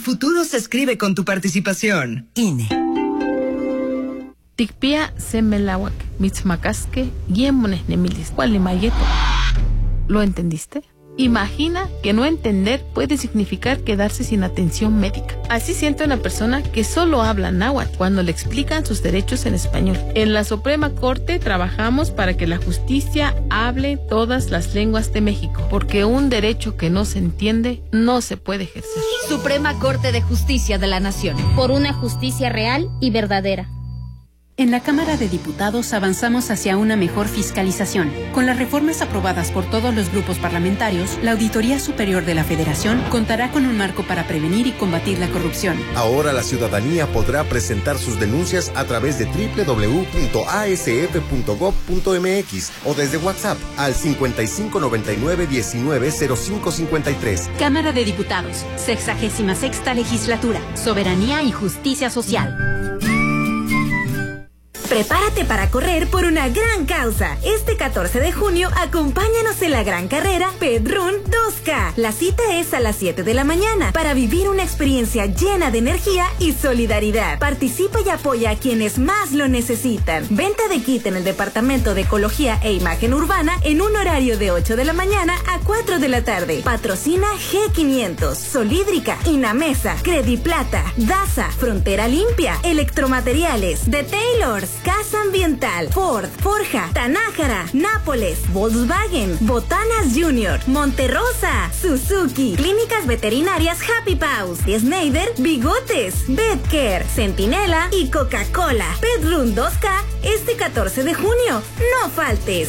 futuro se escribe con tu participación. INE. Tikpia semelawak, mitzmacasque, yemones nemilis, cualimayeto. ¿Lo entendiste? Imagina que no entender puede significar quedarse sin atención médica. Así siente una persona que solo habla náhuatl cuando le explican sus derechos en español. En la Suprema Corte trabajamos para que la justicia hable todas las lenguas de México, porque un derecho que no se entiende no se puede ejercer. Suprema Corte de Justicia de la Nación. Por una justicia real y verdadera. En la Cámara de Diputados avanzamos hacia una mejor fiscalización. Con las reformas aprobadas por todos los grupos parlamentarios, la Auditoría Superior de la Federación contará con un marco para prevenir y combatir la corrupción. Ahora la ciudadanía podrá presentar sus denuncias a través de www.asf.gov.mx o desde WhatsApp al 5599-190553. Cámara de Diputados, 66ª Legislatura, Soberanía y Justicia Social. Prepárate para correr por una gran causa. Este 14 de junio, acompáñanos en la gran carrera Pedrún 2K. La cita es a las 7 de la mañana para vivir una experiencia llena de energía y solidaridad. Participa y apoya a quienes más lo necesitan. Venta de kit en el Departamento de Ecología e Imagen Urbana en un horario de 8 de la mañana a 4 de la tarde. Patrocina G500, Solídrica, Inamesa, Crediplata, Daza, Frontera Limpia, Electromateriales, The Taylors, Casa Ambiental, Ford, Forja, Tanájara, Nápoles, Volkswagen, Botanas Junior, Monterrosa, Suzuki, Clínicas Veterinarias Happy Paws, Schneider, Bigotes, Betcare, Centinela y Coca-Cola. Pedrún 2K este 14 de junio. No faltes.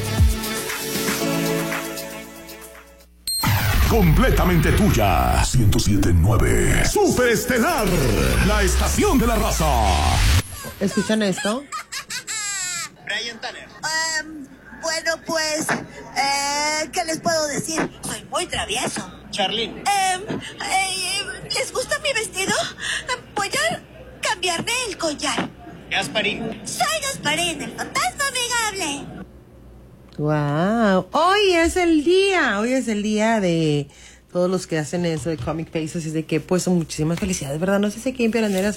Completamente tuya. 107.9. Superestelar. La estación de la raza. ¿Escuchan esto? Brian Tanner. Bueno, pues, ¿qué les puedo decir? Soy muy travieso. Charlene. ¿Les gusta mi vestido? Voy a cambiarme el collar. Gasparín. Soy Gasparín, el fantasma amigable. Wow. Hoy es el día de todos los que hacen eso de Comic Pace, así de que pues muchísimas felicidades, ¿verdad? No sé si aquí en Pioneras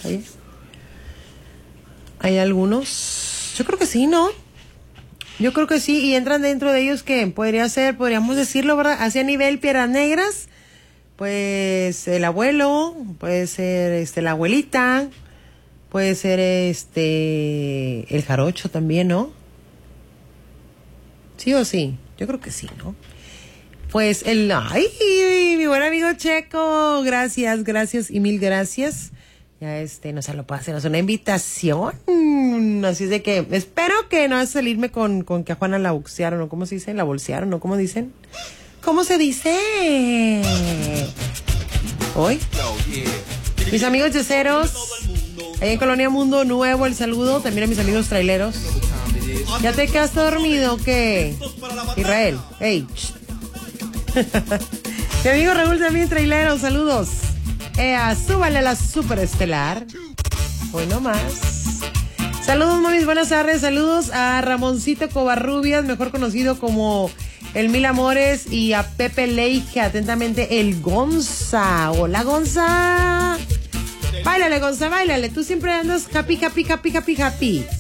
hay algunos. Yo creo que sí, ¿no? Yo creo que sí, y entran dentro de ellos que podríamos decirlo, ¿verdad? Hacia nivel Piedras Negras, pues el abuelo, puede ser la abuelita, puede ser el jarocho también, ¿no? ¿Sí o sí? Yo creo que sí, ¿no? Pues ay, mi buen amigo Checo, gracias y mil gracias. Ya no se lo puede hacernos una invitación. Así es de que espero que no vas a salirme con que a Juana la boxearon, o cómo se dice, la bolsearon, o cómo dicen. ¿Cómo se dice? Hoy. Mis amigos yeseros, ahí en Colonia Mundo Nuevo, el saludo. También a mis amigos traileros. ¿Ya te quedaste dormido? ¿Qué? Israel, hey. Mi amigo Raúl también trailero, saludos. Súbale a la Superestelar. Hoy no más. Saludos, mamis, buenas tardes. Saludos a Ramoncito Covarrubias, mejor conocido como el Mil Amores, y a Pepe Leige, atentamente el Gonza. Hola, Gonza. Báilale, Gonza, báilale. Tú siempre andas happy.